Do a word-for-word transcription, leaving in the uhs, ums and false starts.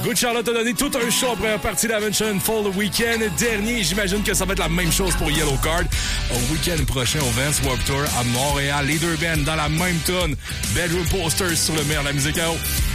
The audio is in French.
Good Charlotte a donné tout un show en première partie de la Mention Fall le week-end dernier. J'imagine que ça va être la même chose pour Yellow Card. Au week-end prochain au Vans Warped Tour à Montréal. Les deux bands dans la même tonne. Bedroom Posters sur le meilleur de la musique à eau.